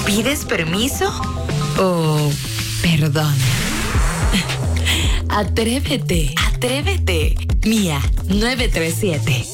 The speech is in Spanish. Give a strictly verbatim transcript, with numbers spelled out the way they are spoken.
¿Pides permiso o perdón? Atrévete, atrévete. Mía nueve tres siete.